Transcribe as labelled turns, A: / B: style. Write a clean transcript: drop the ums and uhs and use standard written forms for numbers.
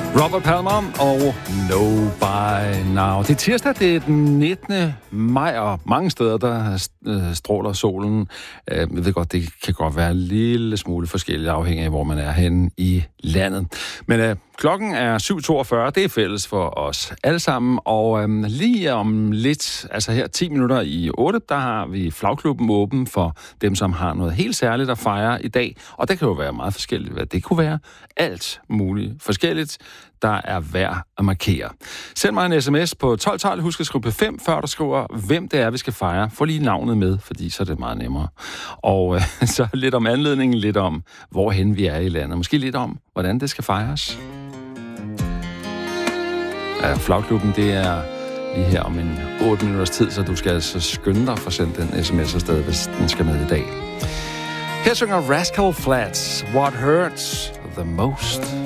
A: Robert Palmer og No By Now. Det er tirsdag, det er den 19. maj, og mange steder, der stråler solen. Jeg ved godt, det kan godt være en lille smule forskelligt, afhængig af, hvor man er henne i landet. Men klokken er 7.42, det er fælles for os alle sammen, og lige om lidt, altså her 10 minutter i 8, der har vi Flagklubben åben for dem, som har noget helt særligt at fejre i dag. Og det kan jo være meget forskelligt, hvad det kunne være. Alt muligt forskelligt, der er værd at markere. Send mig en sms på 1212, husk at skrive på 5, før du skriver, hvem det er, vi skal fejre. Få lige navnet med, fordi så er det meget nemmere. Og så lidt om anledningen, lidt om, hvorhen vi er i landet. Måske lidt om, hvordan det skal fejres. Ja, Flagklubben, det er lige her om en 8 minutters tid, så du skal altså skynde dig for at sende den sms afsted, hvis den skal med i dag. Her synger Rascal Flatts, What Hurts the Most.